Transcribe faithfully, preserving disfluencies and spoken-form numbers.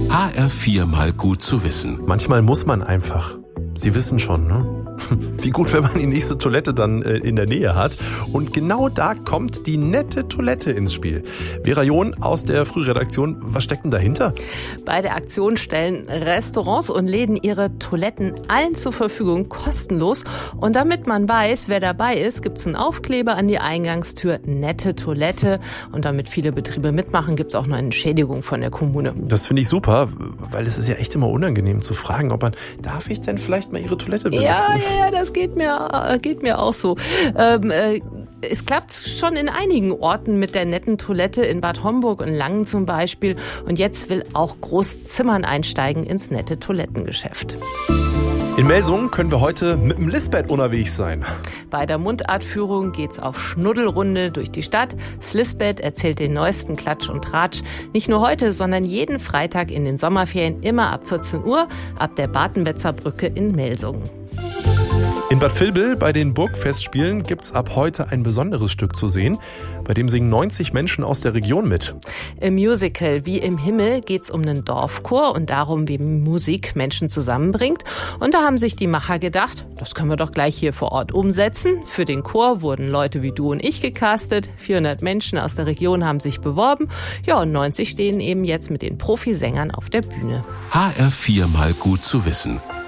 H R vier mal gut zu wissen. Manchmal muss man einfach. Sie wissen schon, ne? Wie gut, wenn man die nächste Toilette dann äh, in der Nähe hat. Und genau da kommt die nette Toilette ins Spiel. Vera John aus der Frühredaktion, was steckt denn dahinter? Bei der Aktion stellen Restaurants und Läden ihre Toiletten allen zur Verfügung, kostenlos. Und damit man weiß, wer dabei ist, gibt's einen Aufkleber an die Eingangstür, nette Toilette. Und damit viele Betriebe mitmachen, gibt's auch noch eine Entschädigung von der Kommune. Das finde ich super, weil es ist ja echt immer unangenehm zu fragen, ob man, darf ich denn vielleicht mal Ihre Toilette benutzen? Ja, ja, ja, das geht mir, geht mir auch so. Ähm, äh, es klappt schon in einigen Orten mit der netten Toilette, in Bad Homburg und Langen zum Beispiel. Und jetzt will auch Großzimmern einsteigen ins nette Toilettengeschäft. In Melsungen können wir heute mit dem Lisbeth unterwegs sein. Bei der Mundartführung geht's auf Schnuddelrunde durch die Stadt. Das Lisbeth erzählt den neuesten Klatsch und Tratsch. Nicht nur heute, sondern jeden Freitag in den Sommerferien, immer ab vierzehn Uhr, ab der Bartenbetzer Brücke in Melsungen. In Bad Vilbel bei den Burgfestspielen gibt's ab heute ein besonderes Stück zu sehen. Bei dem singen neunzig Menschen aus der Region mit. Im Musical Wie im Himmel geht's um einen Dorfchor und darum, wie Musik Menschen zusammenbringt. Und da haben sich die Macher gedacht, das können wir doch gleich hier vor Ort umsetzen. Für den Chor wurden Leute wie du und ich gecastet. vierhundert Menschen aus der Region haben sich beworben. Ja, und neunzig stehen eben jetzt mit den Profisängern auf der Bühne. H R vier mal gut zu wissen.